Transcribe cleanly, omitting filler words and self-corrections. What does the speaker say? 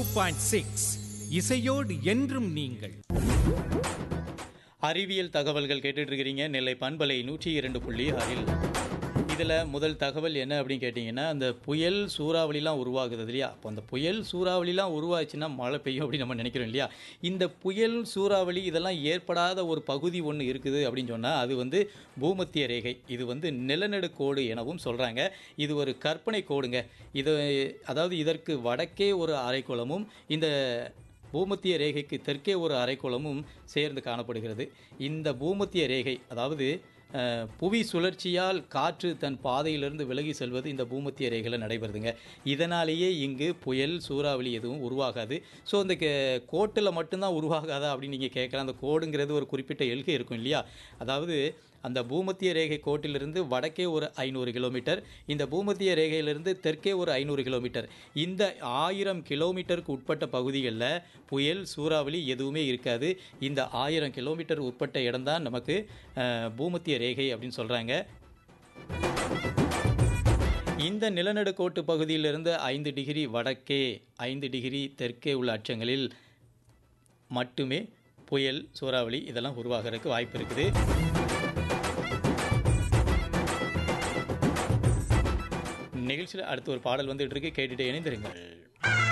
2.6 இசையோடு என்றும் நீங்கள். அறிவியல் தகவல்கள் கேட்டுட்டு இருக்கிறீங்க நெல்லை பண்பலை 102.6. இதில் முதல் தகவல் என்ன அப்படின்னு கேட்டிங்கன்னா, அந்த புயல் சூறாவளிலாம் உருவாகுது இல்லையா? அப்போ அந்த புயல் சூறாவளிலாம் உருவாச்சுன்னா மழை பெய்யும் அப்படின்னு நம்ம நினைக்கிறோம் இல்லையா? இந்த புயல் சூறாவளி இதெல்லாம் ஏற்படாத ஒரு பகுதி ஒன்று இருக்குது அப்படின்னு சொன்னால் அது வந்து பூமத்திய ரேகை. இது வந்து நிலநடுக்கோடு எனவும் சொல்கிறாங்க. இது ஒரு கற்பனை கோடுங்க. அதாவது இதற்கு வடக்கே ஒரு அரைக்கோளமும் இந்த பூமத்திய ரேகைக்கு தெற்கே ஒரு அரைக்கோளமும் சேர்ந்து காணப்படுகிறது. இந்த பூமத்திய ரேகை அதாவது புவி சுழற்சியால் காற்று தன் பாதையிலிருந்து விலகி செல்வது இந்த பூமத்திய ரேகையில் நடைபெறுதுங்க. இதனாலேயே இங்கு புயல் சூறாவளி எதுவும் உருவாகாது. ஸோ இந்த கோட்டில் மட்டும்தான் உருவாகாதா அப்படின்னு நீங்கள் கேட்கலாம். அந்த கோடுங்கிறது ஒரு குறிப்பிட்ட எல்கை இருக்கும் இல்லையா? அதாவது அந்த பூமத்திய ரேகை கோட்டிலிருந்து வடக்கே ஒரு 500 கிலோமீட்டர், இந்த பூமத்திய ரேகையிலிருந்து தெற்கே ஒரு 500 கிலோமீட்டர், இந்த 1000 கிலோமீட்டருக்கு உட்பட்ட பகுதிகளில் புயல் சூறாவளி எதுவுமே இருக்காது. இந்த 1000 கிலோமீட்டர் உட்பட்ட இடம்தான் நமக்கு பூமத்திய ரேகை அப்படின்னு சொல்கிறாங்க. இந்த நிலநடுக்கோட்டு பகுதியிலிருந்து 5 டிகிரி வடக்கே 5 டிகிரி தெற்கே உள்ள அச்சங்களில் மட்டுமே புயல் சூறாவளி இதெல்லாம் உருவாகிறதுக்கு வாய்ப்பு இருக்குது. நிகழ்ச்சியில் அடுத்து ஒரு பாடல் வந்துட்டு இருக்கு, கேட்டுட்டு இணைந்திருங்கள்.